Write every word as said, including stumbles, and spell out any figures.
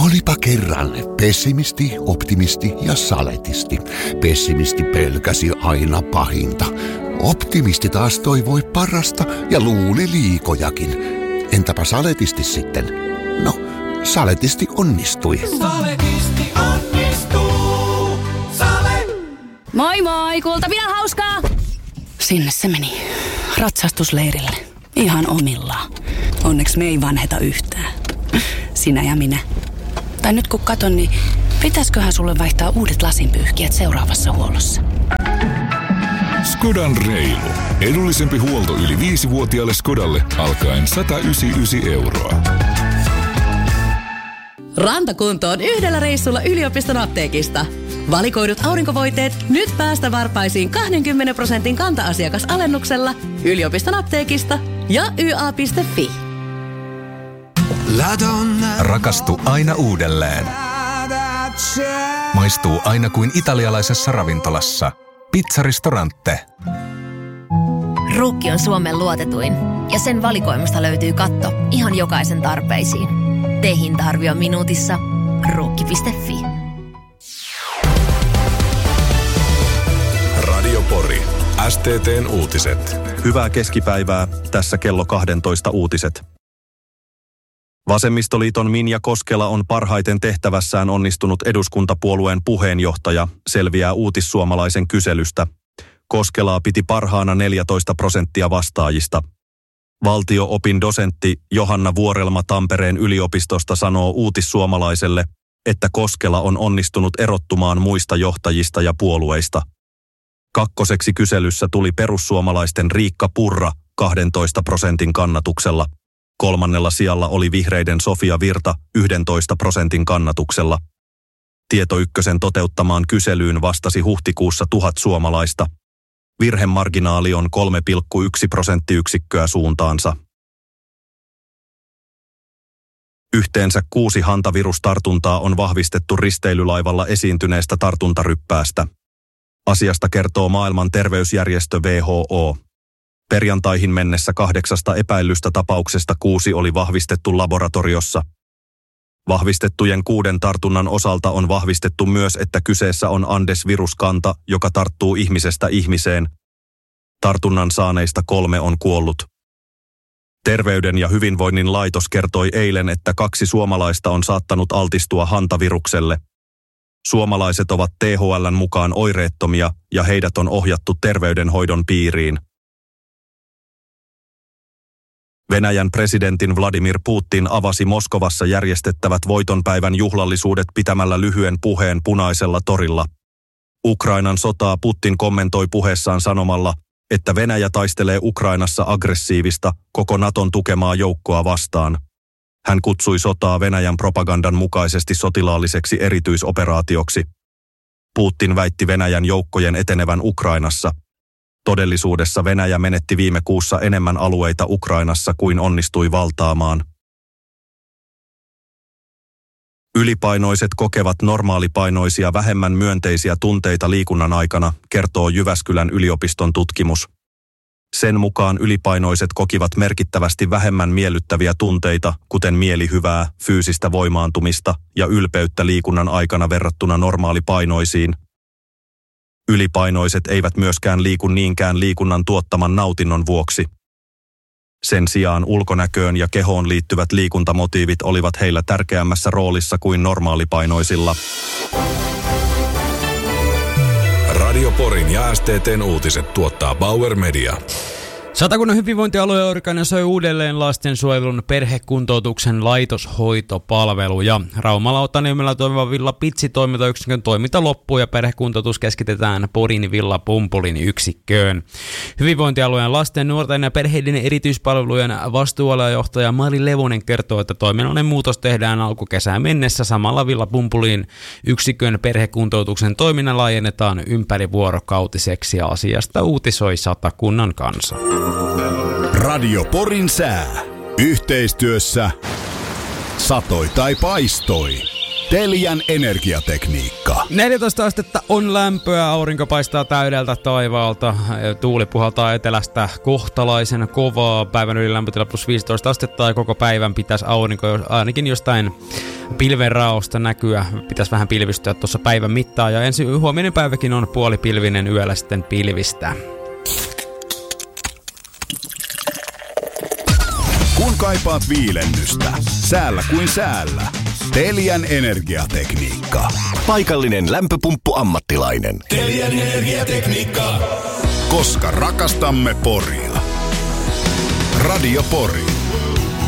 Olipa kerran pessimisti, optimisti ja saletisti. Pessimisti pelkäsi aina pahinta. Optimisti taas toivoi parasta ja luuli liikojakin. Entäpä saletisti sitten? No, saletisti onnistui. Saletisti onnistuu. Sale. Moi moi, kulta pidä hauskaa! Sinne se meni. Ratsastusleirille. Ihan omillaan. Onneksi me ei vanheta yhtään. Sinä ja minä. Tai nyt kun katon, niin pitäisköhän sulle vaihtaa uudet lasinpyyhkijät seuraavassa huollossa? Skodan reilu. Edullisempi huolto yli viisivuotiaalle Skodalle alkaen sata yhdeksänkymmentäyhdeksän euroa. Rantakuntoon yhdellä reissulla yliopiston apteekista. Valikoidut aurinkovoiteet nyt päästä varpaisiin kaksikymmentä prosentin kanta-asiakasalennuksella yliopiston apteekista ja y a piste f i. Rakastu aina uudelleen. Maistuu aina kuin italialaisessa ravintolassa. Pizzaristorante. Ruukki on Suomen luotetuin ja sen valikoimasta löytyy katto ihan jokaisen tarpeisiin. Tee hinta-arvio minuutissa. Ruukki piste f i. Radio Pori. S T T:n uutiset. Hyvää keskipäivää. Tässä kello kaksitoista uutiset. Vasemmistoliiton Minja Koskela on parhaiten tehtävässään onnistunut eduskuntapuolueen puheenjohtaja, selviää Uutissuomalaisen kyselystä. Koskelaa piti parhaana neljätoista prosenttia vastaajista. Valtio-opin dosentti Johanna Vuorelma Tampereen yliopistosta sanoo Uutissuomalaiselle, että Koskela on onnistunut erottumaan muista johtajista ja puolueista. Kakkoseksi kyselyssä tuli perussuomalaisten Riikka Purra kahdentoista prosentin kannatuksella. Kolmannella sijalla oli vihreiden Sofia Virta yksitoista prosentin kannatuksella. Tieto Ykkösen toteuttamaan kyselyyn vastasi huhtikuussa tuhat suomalaista. Virhemarginaali on kolme pilkku yksi prosenttiyksikköä suuntaansa. Yhteensä kuusi hantavirustartuntaa on vahvistettu risteilylaivalla esiintyneestä tartuntaryppäästä. Asiasta kertoo Maailman terveysjärjestö W H O. Perjantaihin mennessä kahdeksasta epäillystä tapauksesta kuusi oli vahvistettu laboratoriossa. Vahvistettujen kuuden tartunnan osalta on vahvistettu myös, että kyseessä on Andes-viruskanta, joka tarttuu ihmisestä ihmiseen. Tartunnan saaneista kolme on kuollut. Terveyden ja hyvinvoinnin laitos kertoi eilen, että kaksi suomalaista on saattanut altistua hantavirukselle. Suomalaiset ovat T H L:n mukaan oireettomia ja heidät on ohjattu terveydenhoidon piiriin. Venäjän presidentin Vladimir Putin avasi Moskovassa järjestettävät voitonpäivän juhlallisuudet pitämällä lyhyen puheen Punaisella torilla. Ukrainan sotaa Putin kommentoi puheessaan sanomalla, että Venäjä taistelee Ukrainassa aggressiivista, koko Naton tukemaa joukkoa vastaan. Hän kutsui sotaa Venäjän propagandan mukaisesti sotilaalliseksi erityisoperaatioksi. Putin väitti Venäjän joukkojen etenevän Ukrainassa. Todellisuudessa Venäjä menetti viime kuussa enemmän alueita Ukrainassa kuin onnistui valtaamaan. Ylipainoiset kokevat normaalipainoisia vähemmän myönteisiä tunteita liikunnan aikana, kertoo Jyväskylän yliopiston tutkimus. Sen mukaan ylipainoiset kokivat merkittävästi vähemmän miellyttäviä tunteita, kuten mielihyvää, fyysistä voimaantumista ja ylpeyttä liikunnan aikana verrattuna normaalipainoisiin. Ylipainoiset eivät myöskään liiku niinkään liikunnan tuottaman nautinnon vuoksi. Sen sijaan ulkonäköön ja kehoon liittyvät liikuntamotiivit olivat heillä tärkeämmässä roolissa kuin normaalipainoisilla. Radio Porin ja S T T:n uutiset tuottaa Bauer Media. Satakunnan hyvinvointialue organisoi uudelleen lastensuojelun perhekuntoutuksen laitoshoitopalvelu ja Raumalla Otaniemellä toimiva Villa Pitsi toimintayksikön toiminta loppuu ja perhekuntoutus keskitetään Porin Villa Pumpulin yksikköön. Hyvinvointialueen lasten, nuorten ja perheiden erityispalvelujen vastuualuejohtaja Mari Levonen kertoo, että toiminnallinen muutos tehdään alkukesään mennessä. Samalla Villa Pumpulin yksikön perhekuntoutuksen toiminnan laajennetaan ympärivuorokautiseksi ja asiasta uutisoi Satakunnan Kansa. Radio Porin sää. Yhteistyössä satoi tai paistoi. Telian energiatekniikka. neljätoista astetta on lämpöä, aurinko paistaa täydeltä taivaalta, tuuli puhaltaa etelästä kohtalaisen kovaa, päivän ylilämpötila plus viisitoista astetta ja koko päivän pitäisi aurinko ainakin jostain pilvenraosta näkyä. Pitäisi vähän pilvistyä tuossa päivän mittaan ja ensi huominen päiväkin on puolipilvinen, yöllä sitten pilvistä. Kun kaipaat viilennystä, säällä kuin säällä. Telian energiatekniikka. Paikallinen lämpöpumppu-ammattilainen. Telian energiatekniikka. Koska rakastamme Poria. Radio Pori.